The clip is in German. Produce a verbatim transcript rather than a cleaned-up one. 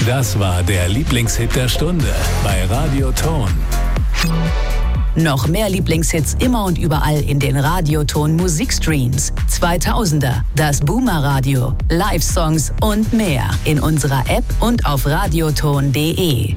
Das war der Lieblingshit der Stunde bei Radio Ton. Noch mehr Lieblingshits immer und überall in den Radioton Musikstreams. zweitausender, das Boomer Radio, Live-Songs und mehr in unserer App und auf radioton punkt de.